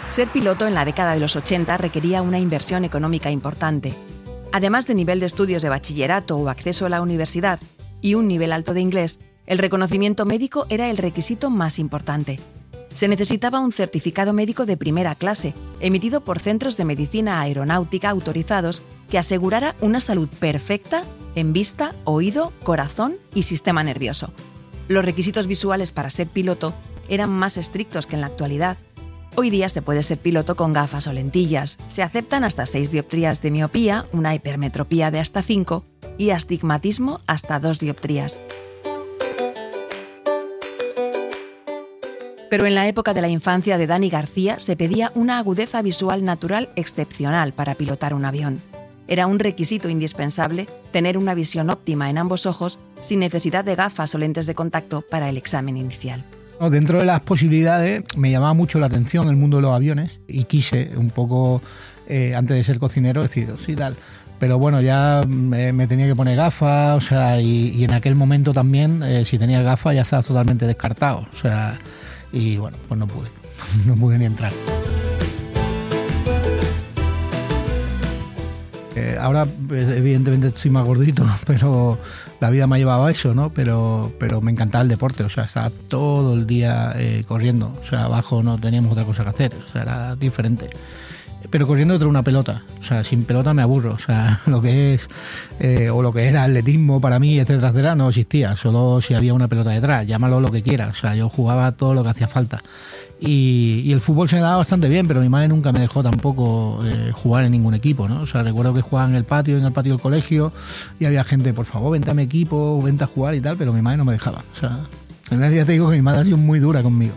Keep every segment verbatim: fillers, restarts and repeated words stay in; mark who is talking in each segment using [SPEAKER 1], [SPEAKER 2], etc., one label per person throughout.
[SPEAKER 1] Ser piloto en la década de los ochenta requería una inversión económica importante. Además de nivel de estudios de bachillerato o acceso a la universidad y un nivel alto de inglés, el reconocimiento médico era el requisito más importante. Se necesitaba un certificado médico de primera clase, emitido por centros de medicina aeronáutica autorizados, que asegurara una salud perfecta en vista, oído, corazón y sistema nervioso. Los requisitos visuales para ser piloto eran más estrictos que en la actualidad. Hoy día se puede ser piloto con gafas o lentillas. Se aceptan hasta seis dioptrías de miopía, una hipermetropía de hasta cinco y astigmatismo hasta dos dioptrías. Pero en la época de la infancia de Dani García se pedía una agudeza visual natural excepcional para pilotar un avión. Era un requisito indispensable tener una visión óptima en ambos ojos sin necesidad de gafas o lentes de contacto para el examen inicial.
[SPEAKER 2] Dentro de las posibilidades me llamaba mucho la atención el mundo de los aviones y quise un poco, eh, antes de ser cocinero, decir, sí, tal. Pero bueno, ya me, me tenía que poner gafas, o sea, y, y en aquel momento también, eh, si tenía gafas ya estaba totalmente descartado, o sea, y bueno, pues no pude, no pude ni entrar. Eh, ahora, evidentemente, estoy más gordito, pero la vida me ha llevado a eso, ¿no? Pero, pero me encantaba el deporte, o sea, estaba todo el día eh, corriendo, o sea, abajo no teníamos otra cosa que hacer, o sea, era diferente. Pero corriendo detrás de una pelota, o sea, sin pelota me aburro, o sea, lo que es, eh, o lo que era atletismo para mí, etcétera, etcétera, no existía, solo si había una pelota detrás, llámalo lo que quieras, o sea, yo jugaba todo lo que hacía falta. Y, y el fútbol se me daba bastante bien, pero mi madre nunca me dejó tampoco eh, jugar en ningún equipo, ¿no? O sea, recuerdo que jugaba en el patio, en el patio del colegio, y había gente, por favor, vente a mi equipo, vente a jugar y tal, pero mi madre no me dejaba, o sea, ya te digo que mi madre ha sido muy dura conmigo.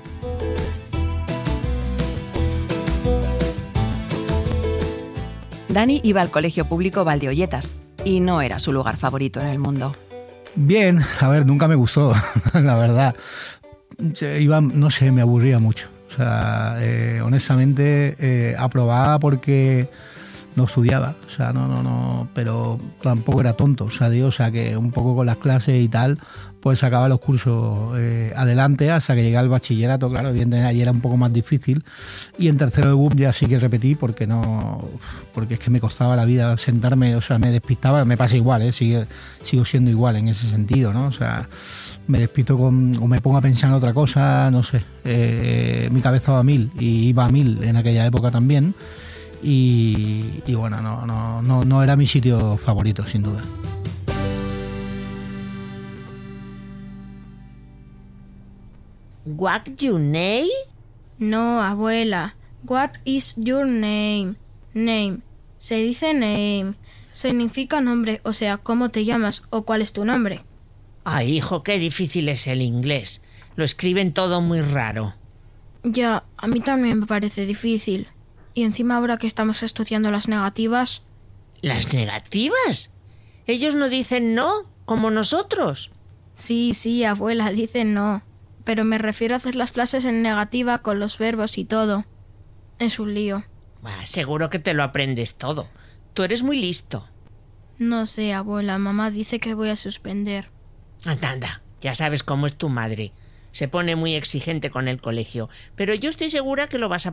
[SPEAKER 1] Dani iba al colegio público Valdeolletas y no era su lugar favorito en el mundo.
[SPEAKER 2] Bien, a ver, nunca me gustó, la verdad. Iba, no sé, me aburría mucho. O sea, eh, honestamente, eh, aprobaba porque no estudiaba. O sea, no, no, no, pero tampoco era tonto. O sea, digo, o sea, que un poco con las clases y tal, pues sacaba los cursos eh, adelante hasta que llegué al bachillerato. Claro, evidentemente allí era un poco más difícil. Y en tercero de B U P ya sí que repetí porque no, porque es que me costaba la vida sentarme, o sea, me despistaba. Me pasa igual, ¿eh? Sigue, sigo siendo igual en ese sentido, ¿no? O sea, me despisto con, o me pongo a pensar en otra cosa, no sé. Eh, mi cabeza va a mil y iba a mil en aquella época también. Y, y bueno, no, no, no, no era mi sitio favorito, sin duda.
[SPEAKER 3] What your name?
[SPEAKER 4] No, abuela. What is your name? Name. Se dice name. Significa nombre, o sea, cómo te llamas o cuál es tu nombre.
[SPEAKER 3] Ay, hijo, qué difícil es el inglés. Lo escriben todo muy raro.
[SPEAKER 4] Ya, a mí también me parece difícil. Y encima ahora que estamos estudiando las negativas...
[SPEAKER 3] ¿Las negativas? ¿Ellos no dicen no, como nosotros?
[SPEAKER 4] Sí, sí, abuela, dicen no. Pero me refiero a hacer las frases en negativa con los verbos y todo. Es un lío.
[SPEAKER 3] Ah, seguro que te lo aprendes todo. Tú eres muy listo.
[SPEAKER 4] No sé, abuela, mamá dice que voy a suspender.
[SPEAKER 3] Anda, anda, ya sabes cómo es tu madre. Se pone muy exigente con el colegio, pero yo estoy segura que lo vas a